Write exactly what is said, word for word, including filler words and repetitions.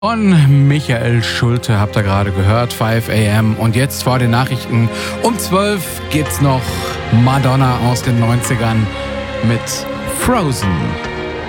Von Michael Schulte habt ihr gerade gehört, fünf a m. Und jetzt vor den Nachrichten um zwölf gibt's noch Madonna aus den neunzigern mit Frozen.